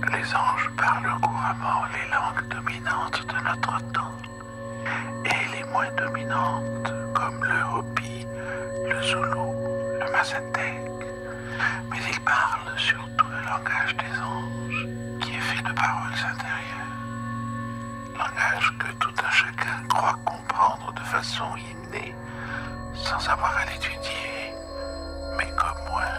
Les anges parlent couramment les langues dominantes de notre temps et les moins dominantes comme le Hopi, le Zoulou, le Mazatèque. Mais ils parlent surtout le langage des anges qui est fait de paroles intérieures. Langage que